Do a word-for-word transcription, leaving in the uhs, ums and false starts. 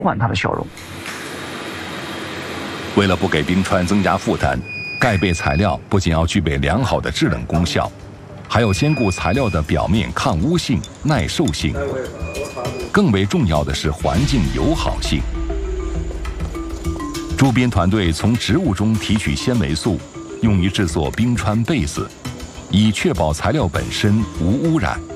缓它的消融。 为了不给冰川增加负担，盖被材料不仅要具备良好的制冷功效，还要兼顾材料的表面抗污性、耐受性，更为重要的是环境友好性。朱斌团队从植物中提取纤维素，用于制作冰川被子，以确保材料本身无污染。